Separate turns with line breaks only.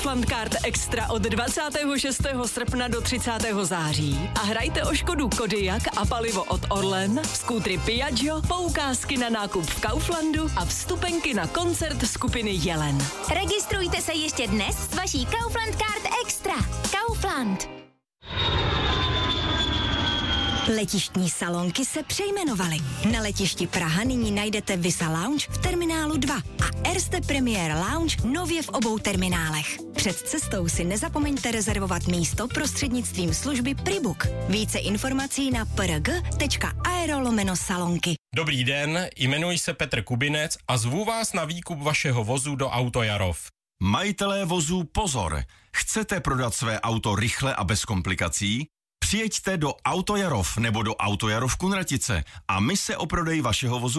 Kaufland Extra od 26. srpna do 30. září a hrajte o Škodu Kodiaq a palivo od Orlen, skútry Piaggio, poukázky na nákup v Kauflandu a vstupenky na koncert skupiny Jelen.
Registrujte se ještě dnes s vaší Kaufland Card Extra. Kaufland.
Letištní salonky se přejmenovaly. Na letišti Praha nyní najdete Visa Lounge v terminálu 2 a Erste Premier Lounge nově v obou terminálech. Před cestou si nezapomeňte rezervovat místo prostřednictvím služby Pribook. Více informací na prg.aero/salonky.
Dobrý den, jmenuji se Petr Kubinec a zvu vás na výkup vašeho vozu do Autojarov.
Majitelé vozů pozor! Chcete prodat své auto rychle a bez komplikací? Přijeďte do Autojarov nebo do Autojarov Kunratice a my se o prodej vašeho vozu